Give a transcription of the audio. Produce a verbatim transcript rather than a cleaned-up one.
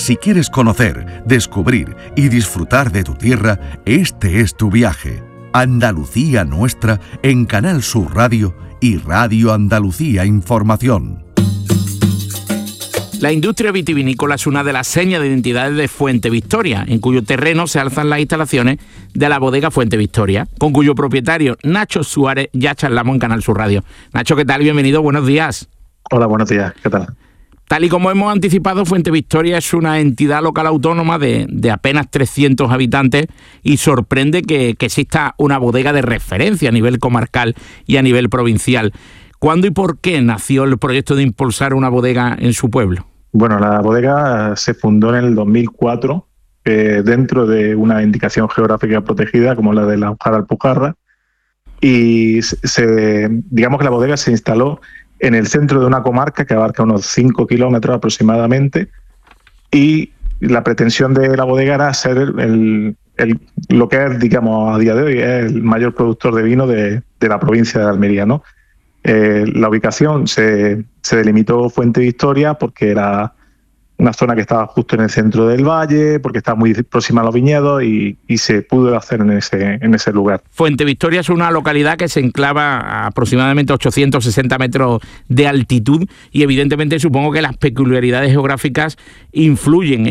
Si quieres conocer, descubrir y disfrutar de tu tierra, este es tu viaje. Andalucía Nuestra en Canal Sur Radio y Radio Andalucía Información. La industria vitivinícola es una de las señas de identidad de Fuente Victoria, en cuyo terreno se alzan las instalaciones de la bodega Fuente Victoria, con cuyo propietario Nacho Suárez ya charlamos en Canal Sur Radio. Nacho, ¿qué tal? Bienvenido, buenos días. Hola, buenos días, ¿qué tal? Tal y como hemos anticipado, Fuente Victoria es una entidad local autónoma de, de apenas trescientos habitantes y sorprende que, que exista una bodega de referencia a nivel comarcal y a nivel provincial. ¿Cuándo y por qué nació el proyecto de impulsar una bodega en su pueblo? Bueno, la bodega se fundó en el dos mil cuatro eh, dentro de una indicación geográfica protegida como la de la Alpujarra, y se, digamos que la bodega se instaló en el centro de una comarca que abarca unos cinco kilómetros aproximadamente, y la pretensión de la bodega era ser el, el, el, lo que es, digamos, a día de hoy es el mayor productor de vino de, de la provincia de Almería, ¿no? Eh, la ubicación se, se delimitó Fuente Victoria porque era una zona que estaba justo en el centro del valle, porque estaba muy próxima a los viñedos y, y se pudo hacer en ese, en ese lugar. Fuente Victoria es una localidad que se enclava a aproximadamente ochocientos sesenta metros de altitud y evidentemente supongo que las peculiaridades geográficas influyen